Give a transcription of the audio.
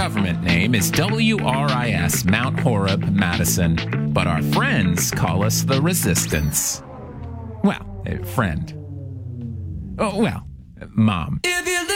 government name is WRIS, Mount Horeb, Madison, but our friends call us the Resistance. Well, friend. Oh, well, Mom. If you